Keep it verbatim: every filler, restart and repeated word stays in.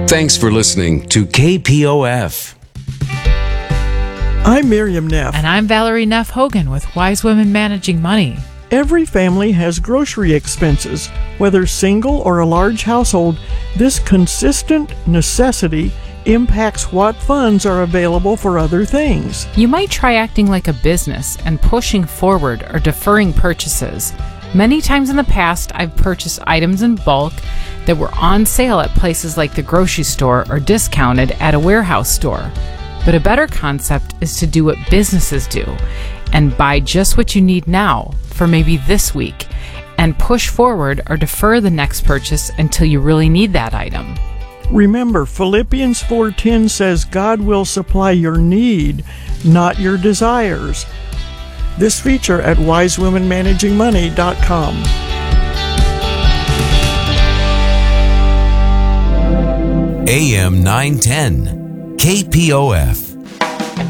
Thanks for listening to K P O F. I'm Miriam Neff. And I'm Valerie Neff Hogan with Wise Women Managing Money. Every family has grocery expenses. Whether single or a large household, this consistent necessity impacts what funds are available for other things. You might try acting like a business and pushing forward or deferring purchases. Many times in the past, I've purchased items in bulk that were on sale at places like the grocery store or discounted at a warehouse store. But a better concept is to do what businesses do and buy just what you need now for maybe this week and push forward or defer the next purchase until you really need that item. Remember, Philippians four ten says God will supply your need, not your desires. This feature at wise women managing money dot com. A M nine ten, K P O F.